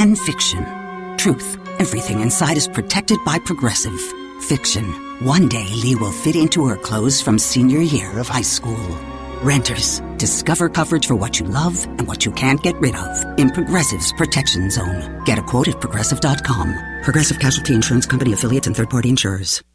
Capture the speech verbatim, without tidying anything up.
And fiction. Truth. Everything inside is protected by Progressive. Fiction. One day Lee will fit into her clothes from senior year of high school. Renters. Discover coverage for what you love and what you can't get rid of in Progressive's Protection Zone. Get a quote at Progressive dot com. Progressive Casualty Insurance Company affiliates and third-party insurers.